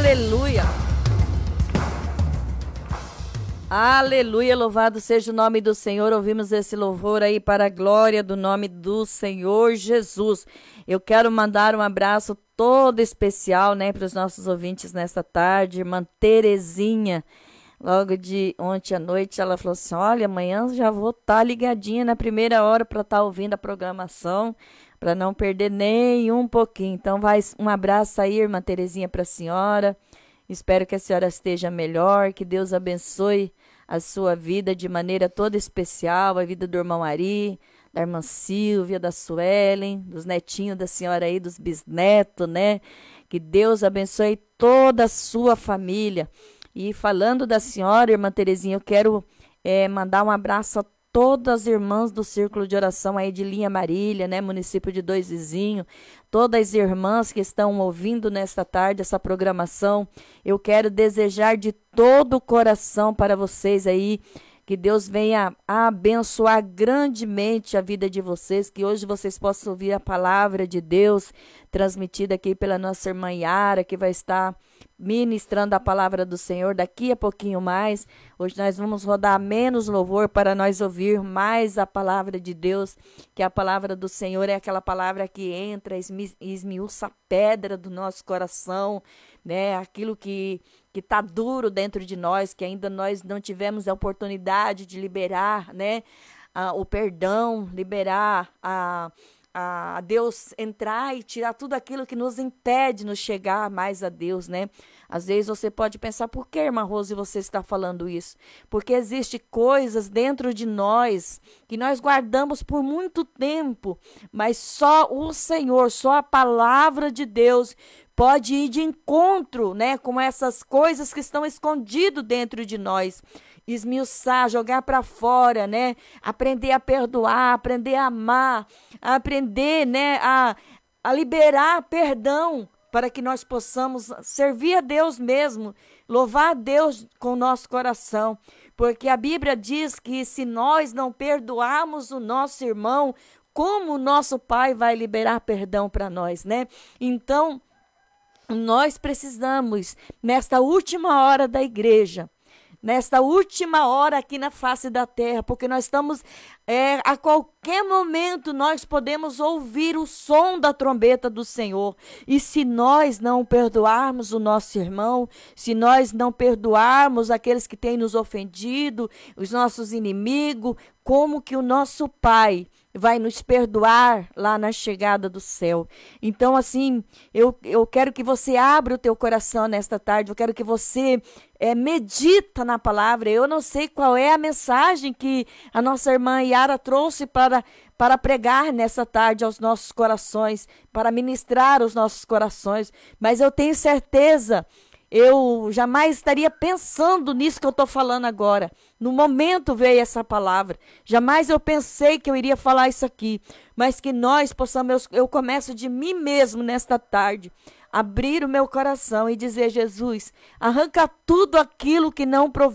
Aleluia. Aleluia, louvado seja o nome do Senhor. Ouvimos esse louvor aí para a glória do nome do Senhor Jesus. Eu quero mandar um abraço todo especial, né, para os nossos ouvintes nesta tarde. Irmã Terezinha, logo de ontem à noite, ela falou assim, olha, amanhã já vou estar ligadinha na primeira hora para estar ouvindo a programação, para não perder nem um pouquinho. Então, vai um abraço aí, irmã Terezinha, para a senhora. Espero que a senhora esteja melhor, que Deus abençoe a sua vida de maneira toda especial, a vida do irmão Ari, da irmã Silvia, da Suelen, dos netinhos da senhora aí, dos bisnetos, né? Que Deus abençoe toda a sua família. E falando da senhora, irmã Terezinha, eu quero mandar um abraço a todas as irmãs do Círculo de Oração aí de Linha Marília, né? Município de Dois Vizinhos, todas as irmãs que estão ouvindo nesta tarde essa programação. Eu quero desejar de todo o coração para vocês aí, que Deus venha a abençoar grandemente a vida de vocês, que hoje vocês possam ouvir a palavra de Deus transmitida aqui pela nossa irmã Yara, que vai estar ministrando a palavra do Senhor daqui a pouquinho mais. Hoje nós vamos rodar menos louvor para nós ouvir mais a palavra de Deus, que a palavra do Senhor é aquela palavra que entra, esmiuça a pedra do nosso coração, né? Aquilo que está duro dentro de nós, que ainda nós não tivemos a oportunidade de liberar, né? O perdão, liberar a Deus entrar e tirar tudo aquilo que nos impede de nos chegar mais a Deus, né? Às vezes você pode pensar, por que, irmã Rose, você está falando isso? Porque existe coisas dentro de nós que nós guardamos por muito tempo, mas só o Senhor, só a palavra de Deus pode ir de encontro, né, com essas coisas que estão escondidas dentro de nós. Esmiuçar, jogar para fora, né? Aprender a perdoar, aprender a amar, aprender, né, a liberar perdão para que nós possamos servir a Deus mesmo, louvar a Deus com o nosso coração. Porque a Bíblia diz que se nós não perdoarmos o nosso irmão, como o nosso Pai vai liberar perdão para nós, né? Então, nós precisamos, nesta última hora da igreja, nesta última hora aqui na face da terra, porque nós estamos, a qualquer momento nós podemos ouvir o som da trombeta do Senhor. E se nós não perdoarmos o nosso irmão, se nós não perdoarmos aqueles que têm nos ofendido, os nossos inimigos, como que o nosso Pai vai nos perdoar lá na chegada do céu? Então, assim, eu quero que você abra o teu coração nesta tarde, eu quero que você medita na palavra. Eu não sei qual é a mensagem que a nossa irmã Yara trouxe para pregar nessa tarde aos nossos corações, para ministrar os nossos corações, mas eu tenho certeza, eu jamais estaria pensando nisso que eu estou falando agora. No momento veio essa palavra. Jamais eu pensei que eu iria falar isso aqui. Mas que nós possamos, eu começo de mim mesmo nesta tarde, abrir o meu coração e dizer, Jesus, arranca tudo aquilo que não provém